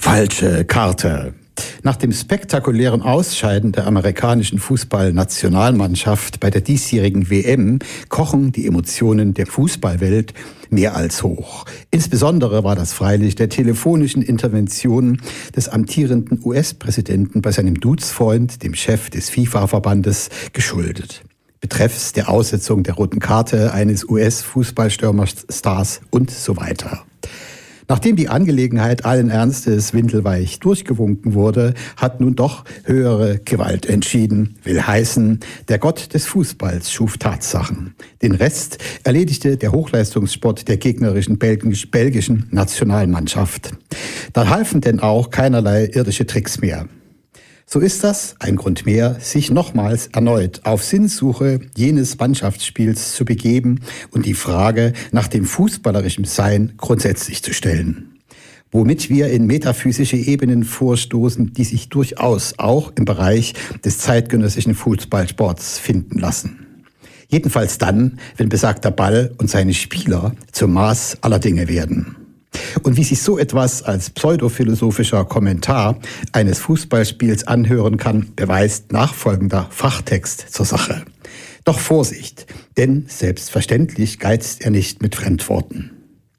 Falsche Karte. Nach dem spektakulären Ausscheiden der amerikanischen Fußballnationalmannschaft bei der diesjährigen WM kochen die Emotionen der Fußballwelt mehr als hoch. Insbesondere war das freilich der telefonischen Intervention des amtierenden US-Präsidenten bei seinem Duzfreund, dem Chef des FIFA-Verbandes, geschuldet. Betreffs der Aussetzung der roten Karte eines US-Fußballstürmerstars und so weiter. Nachdem die Angelegenheit allen Ernstes windelweich durchgewunken wurde, hat nun doch höhere Gewalt entschieden. Will heißen, der Gott des Fußballs schuf Tatsachen. Den Rest erledigte der Hochleistungssport der gegnerischen belgischen Nationalmannschaft. Da halfen denn auch keinerlei irdische Tricks mehr. So ist das ein Grund mehr, sich nochmals erneut auf Sinnsuche jenes Mannschaftsspiels zu begeben und die Frage nach dem fußballerischen Sein grundsätzlich zu stellen. Womit wir in metaphysische Ebenen vorstoßen, die sich durchaus auch im Bereich des zeitgenössischen Fußballsports finden lassen. Jedenfalls dann, wenn besagter Ball und seine Spieler zum Maß aller Dinge werden. Und wie sich so etwas als pseudophilosophischer Kommentar eines Fußballspiels anhören kann, beweist nachfolgender Fachtext zur Sache. Doch Vorsicht, denn selbstverständlich geizt er nicht mit Fremdworten.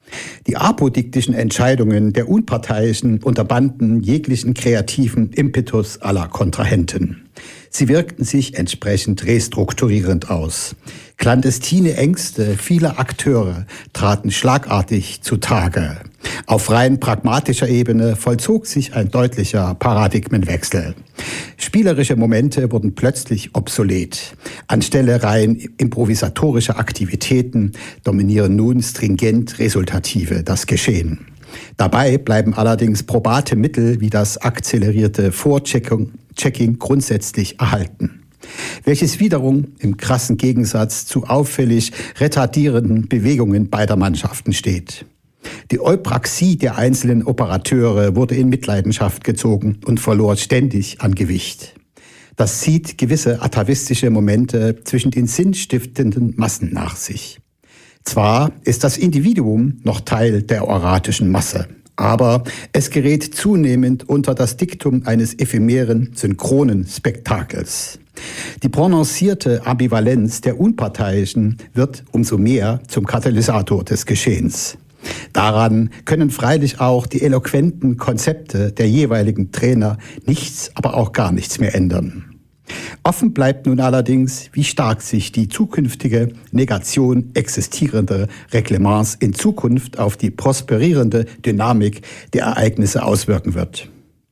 Die apodiktischen Entscheidungen der Unparteiischen unterbanden jeglichen kreativen Impetus aller Kontrahenten. Sie wirkten sich entsprechend restrukturierend aus. Clandestine Ängste vieler Akteure traten schlagartig zutage. Auf rein pragmatischer Ebene vollzog sich ein deutlicher Paradigmenwechsel. Spielerische Momente wurden plötzlich obsolet. Anstelle rein improvisatorischer Aktivitäten dominieren nun stringent resultative das Geschehen. Dabei bleiben allerdings probate Mittel wie das akzelerierte Vorchecking grundsätzlich erhalten, welches wiederum im krassen Gegensatz zu auffällig retardierenden Bewegungen beider Mannschaften steht. Die Eupraxie der einzelnen Operateure wurde in Mitleidenschaft gezogen und verlor ständig an Gewicht. Das zieht gewisse atavistische Momente zwischen den sinnstiftenden Massen nach sich. Zwar ist das Individuum noch Teil der oratischen Masse, aber es gerät zunehmend unter das Diktum eines ephemeren, synchronen Spektakels. Die prononcierte Ambivalenz der Unparteiischen wird umso mehr zum Katalysator des Geschehens. Daran können freilich auch die eloquenten Konzepte der jeweiligen Trainer nichts, aber auch gar nichts mehr ändern. Offen bleibt nun allerdings, wie stark sich die zukünftige Negation existierender Reglements in Zukunft auf die prosperierende Dynamik der Ereignisse auswirken wird.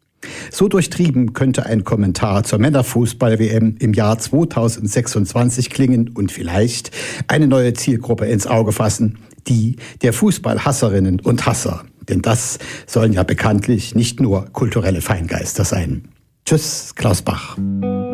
So durchtrieben könnte ein Kommentar zur Männerfußball-WM im Jahr 2026 klingen und vielleicht eine neue Zielgruppe ins Auge fassen, die der Fußballhasserinnen und Hasser. Denn das sollen ja bekanntlich nicht nur kulturelle Feingeister sein. Tschüss, Klaus Bach.